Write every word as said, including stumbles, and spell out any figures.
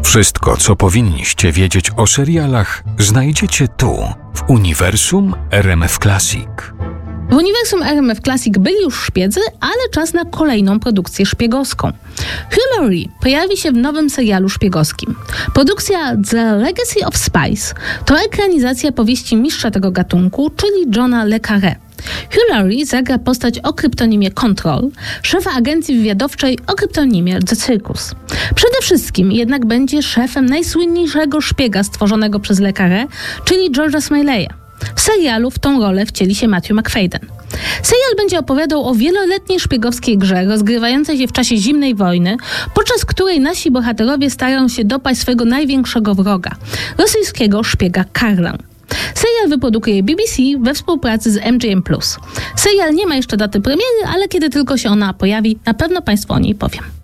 Wszystko, co powinniście wiedzieć o serialach, znajdziecie tu, w Uniwersum R M F Classic. W Uniwersum R M F Classic byli już szpiedzy, ale czas na kolejną produkcję szpiegowską. Hugh Laurie pojawi się w nowym serialu szpiegowskim. Produkcja The Legacy of Spies to ekranizacja powieści mistrza tego gatunku, czyli Johna le Carré. Hugh Laurie zagra postać o kryptonimie Control, szefa agencji wywiadowczej o kryptonimie The Circus. Przede wszystkim jednak będzie szefem najsłynniejszego szpiega stworzonego przez le Carré, czyli George'a Smaleya. W serialu w tą rolę wcieli się Matthew Macfadyen. Serial będzie opowiadał o wieloletniej szpiegowskiej grze rozgrywającej się w czasie zimnej wojny, podczas której nasi bohaterowie starają się dopaść swego największego wroga, rosyjskiego szpiega Karla. Serial wyprodukuje B B C we współpracy z M G M plus. Serial nie ma jeszcze daty premiery, ale kiedy tylko się ona pojawi, na pewno Państwu o niej powiem.